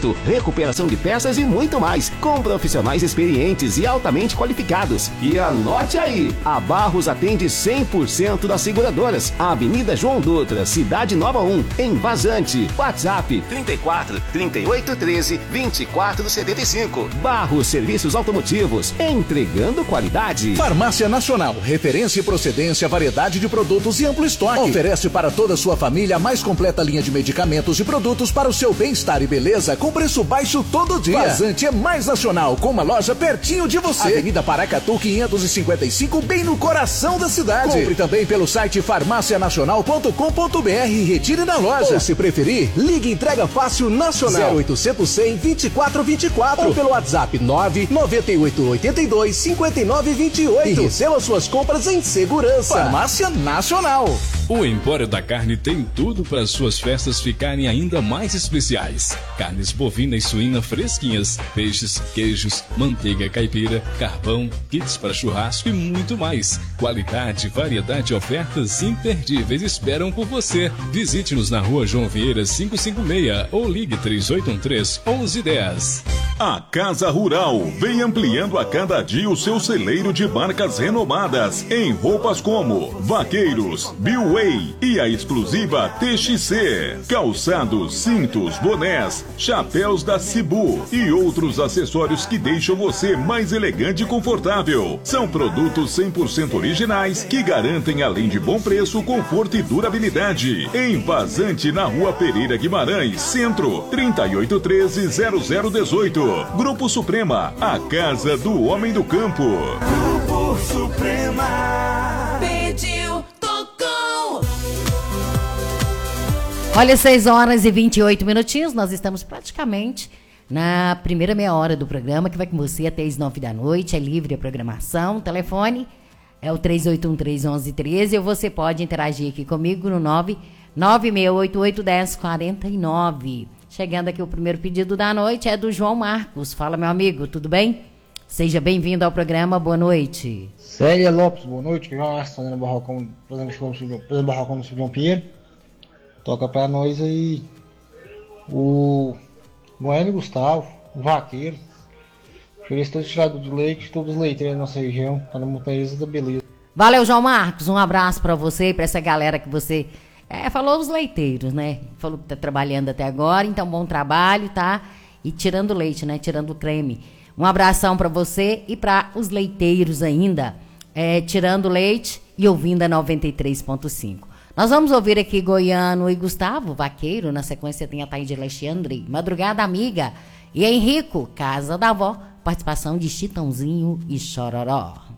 conserto, recuperação de peças e muito mais, com profissionais experientes e altamente qualificados. E anote aí, a Barros atende 100% das seguradoras. Avenida João Dutra, Cidade Nova 1, em Vazante. WhatsApp 34 38 13 24 75. Barros Serviços Automotivos, entregando qualidade. Farmácia Nacional, referência e procedência, variedade de produtos e amplo estoque. Oferece para toda a sua família a mais completa linha de medicamentos e produtos para o seu bem-estar e beleza com preço baixo todo dia. Vazante é mais nacional, com uma loja pertinho de você. Avenida Paracatu 555, bem no coração da cidade. Compre também pelo site farmacianacional.com.br e retire na loja. Ou se preferir, ligue Entrega Fácil Nacional 0800 100 2424 ou pelo WhatsApp 998 82 59 28 e receba suas compras em segurança. Farmácia Nacional. O Empório da Carne tem tudo para suas festas ficarem ainda mais especiais. Carnes bovina e suína fresquinhas, peixes, queijos, manteiga caipira, carvão, kits para churrasco e muito mais. Qualidade, variedade e ofertas imperdíveis esperam por você. Visite-nos na Rua João Vieira 556 ou ligue 3813-1110. A Casa Rural vem ampliando a cada dia o seu celeiro de marcas renomadas em roupas como Vaqueiros, Billway e a exclusiva TXC, calçados, cintos, bonés, chapéus da Cibu e outros acessórios que deixam você mais elegante e confortável. São produtos 100% originais que garantem, além de bom preço, conforto e durabilidade. Em Vazante, na Rua Pereira Guimarães, Centro, 3813-0018. Grupo Suprema, a casa do homem do campo. Grupo Suprema. Pediu, tocou. Olha, 6h28. Nós estamos praticamente na primeira meia hora do programa, que vai com você até as 9 da noite. É livre a programação. O telefone é o 3813-1113. Ou você pode interagir aqui comigo no 996881049. Chegando aqui o primeiro pedido da noite é do João Marcos. Fala, meu amigo, tudo bem? Seja bem-vindo ao programa, boa noite. Célia Lopes, boa noite. João Marcos, fazendo barracão no João Pinheiro. Toca pra nós aí o Noélio Gustavo, o Vaqueiro. Feliz todo tirado do leite, todos os leiteiros da nossa região, tá na montanha da beleza. Valeu, João Marcos, um abraço pra você e pra essa galera que você... falou os leiteiros, né? Falou que tá trabalhando até agora, então bom trabalho, tá? E tirando leite, né? Tirando o creme. Um abração pra você e pra os leiteiros ainda, tirando leite e ouvindo a 93.5. Nós vamos ouvir aqui Goiano e Gustavo, Vaqueiro. Na sequência tem a Thaís de Alexandre, Madrugada Amiga e Henrico, Casa da Avó. Participação de Chitãozinho e Chororó.